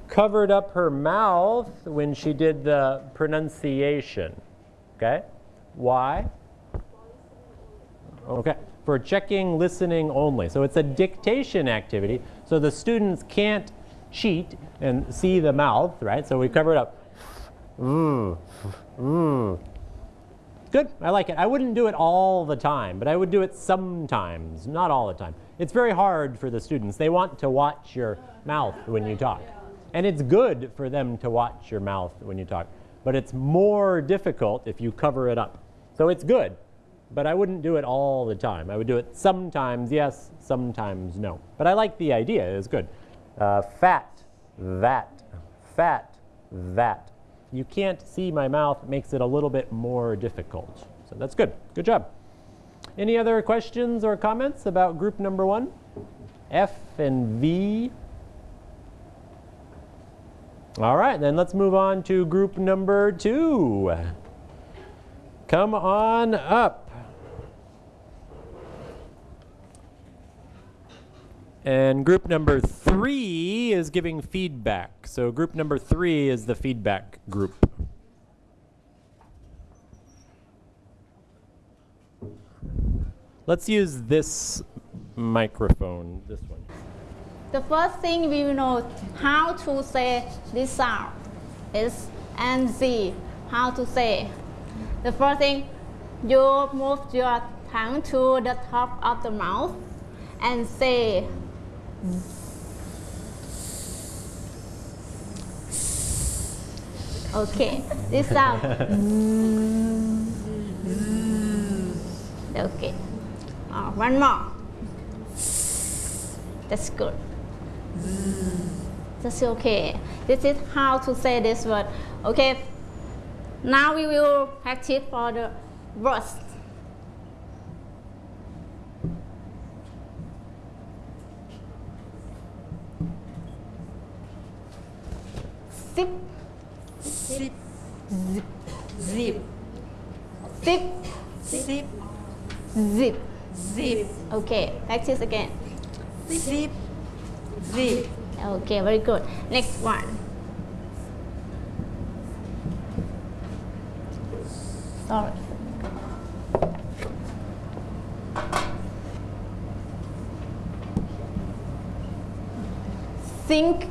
covered up her mouth when she did the pronunciation. Okay? Why? Okay, for checking listening only. So it's a dictation activity. So the students can't cheat and see the mouth, right? So we cover it up. Good, I like it. I wouldn't do it all the time, but I would do it sometimes, not all the time. It's very hard for the students. They want to watch your mouth when you talk. And it's good for them to watch your mouth when you talk. But it's more difficult if you cover it up. So it's good, but I wouldn't do it all the time. I would do it sometimes yes, sometimes no. But I like the idea, it's good. Fat, that, fat, that. You can't see my mouth, makes it a little bit more difficult. So that's good. Good job. Any other questions or comments about group number 1? F and V. All right, then let's move on to group number 2. Come on up. And group number 3 is giving feedback. So group number 3 is the feedback group. Let's use this microphone, this one. The first thing we will know how to say this sound is and Z. How to say. The first thing, you move your tongue to the top of the mouth and say okay, this sound. Okay. One more. That's good. That's okay. This is how to say this word. Okay. Now we will practice for the words. Zip, zip, zip, zip, zip, zip, zip, zip. Okay, practice again. Zip, zip. Okay, very good. Next one. Sorry. Think,